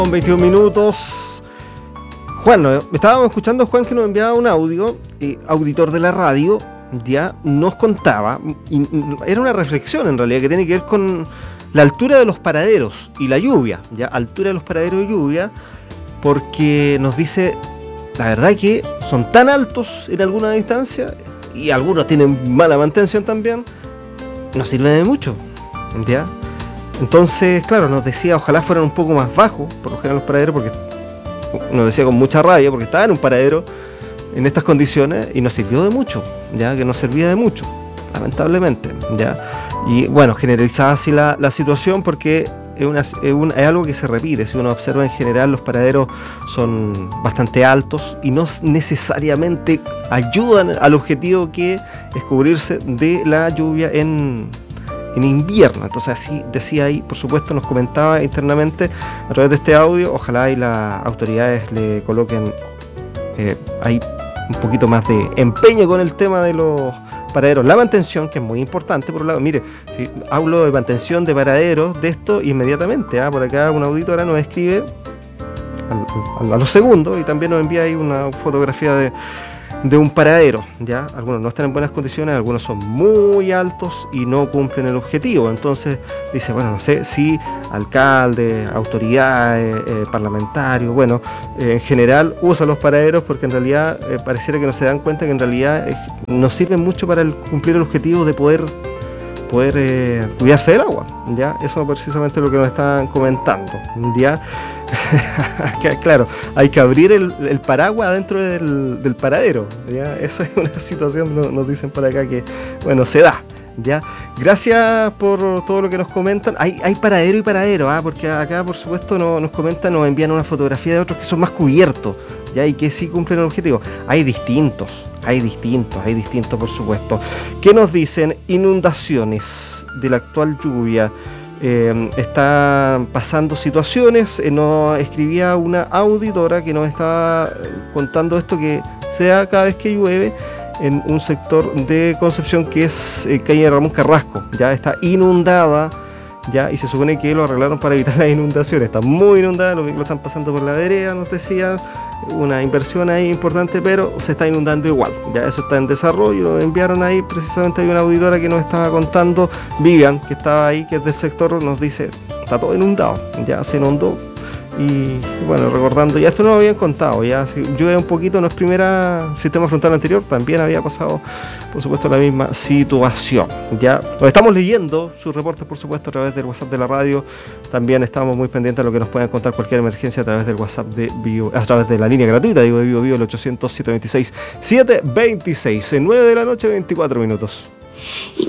Con 21 minutos. Juan, estábamos escuchando a Juan que nos enviaba un audio, auditor de la radio, ya nos contaba, y era una reflexión en realidad que tiene que ver con la altura de los paraderos y la lluvia, ya, altura de los paraderos y lluvia, porque nos dice, la verdad que son tan altos en alguna distancia, y algunos tienen mala mantención también, no sirven de mucho, ya. Entonces, claro, nos decía, ojalá fueran un poco más bajos, por lo general los paraderos, porque nos decía con mucha rabia, porque estaba en un paradero en estas condiciones y nos sirvió de mucho, ya que nos servía de mucho, lamentablemente, ya. Y bueno, generalizaba así la situación porque es algo que se repite. Si uno observa en general, los paraderos son bastante altos y no necesariamente ayudan al objetivo que es cubrirse de la lluvia en invierno. Entonces así decía ahí, por supuesto nos comentaba internamente a través de este audio, ojalá y las autoridades le coloquen ahí un poquito más de empeño con el tema de los paraderos, la mantención, que es muy importante por un lado. Mire, si hablo de mantención de paraderos, de esto inmediatamente, por acá una auditora nos escribe a los segundos y también nos envía ahí una fotografía de un paradero, ya, algunos no están en buenas condiciones, algunos son muy altos y no cumplen el objetivo. Entonces dice, bueno, no sé si alcaldes, autoridades, parlamentarios, bueno, en general usan los paraderos porque en realidad pareciera que no se dan cuenta que en realidad no sirven mucho para cumplir el objetivo de poder cuidarse del agua, ya, eso es precisamente lo que nos están comentando, ya. Claro, hay que abrir el paraguas dentro del paradero, ¿ya? Esa es una situación, nos dicen por acá que, bueno, se da, ¿ya? Gracias por todo lo que nos comentan. Hay paradero y paradero, porque acá, por supuesto, nos comentan, nos envían una fotografía de otros que son más cubiertos, ¿ya? Y que sí cumplen el objetivo. Hay distintos, por supuesto. ¿Qué nos dicen? Inundaciones de la actual lluvia. Están pasando situaciones, nos escribía una auditora que nos estaba contando esto que se da cada vez que llueve en un sector de Concepción que es calle Ramón Carrasco, ya está inundada, ya, y se supone que lo arreglaron para evitar las inundaciones. Está muy inundada, los vehículos están pasando por la vereda, nos decían, una inversión ahí importante, pero se está inundando igual, ya, eso está en desarrollo. Lo enviaron ahí, precisamente hay una auditora que nos estaba contando, Vivian, que estaba ahí, que es del sector, nos dice, está todo inundado, ya se inundó. Y bueno, recordando, ya esto no lo habían contado, ya si llueve un poquito, no es primera sistema frontal anterior, también había pasado, por supuesto, la misma situación, ya. Nos estamos leyendo sus reportes, por supuesto, a través del WhatsApp de la radio. También estamos muy pendientes de lo que nos puedan contar cualquier emergencia a través del WhatsApp de Bio, a través de la línea gratuita, digo, de Bio, el 800-726-726, en 9 de la noche, 24 minutos.